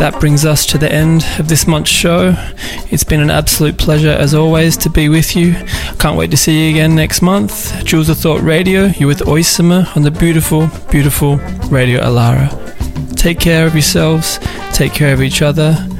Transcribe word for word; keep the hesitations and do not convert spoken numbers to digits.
that brings us to the end of this month's show. It's been an absolute pleasure as always to be with you. Can't wait to see you again next month. Jewels of Thought Radio, you're with Oisama on the beautiful, beautiful Radio Alara. Take care of yourselves, take care of each other,